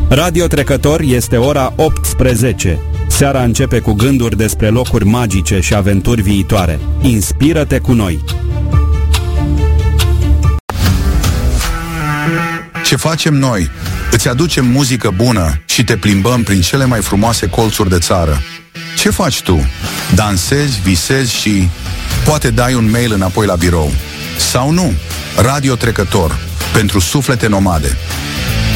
Radio Trecător este ora 18. Seara începe cu gânduri despre locuri magice și aventuri viitoare. Inspiră-te cu noi! Ce facem noi? Îți aducem muzică bună și te plimbăm prin cele mai frumoase colțuri de țară. Ce faci tu? Dansezi, visezi și poate dai un mail înapoi la birou. Sau nu? Radio Trecător, pentru suflete nomade.